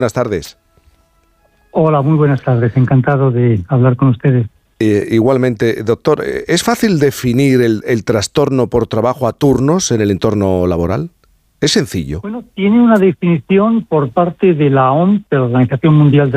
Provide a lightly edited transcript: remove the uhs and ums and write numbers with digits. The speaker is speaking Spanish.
Buenas tardes. Hola, muy buenas tardes. Encantado de hablar con ustedes. Igualmente, doctor, ¿es fácil definir el trastorno por trabajo a turnos en el entorno laboral? ¿Es sencillo? Bueno, tiene una definición por parte de la OMS, de la Organización Mundial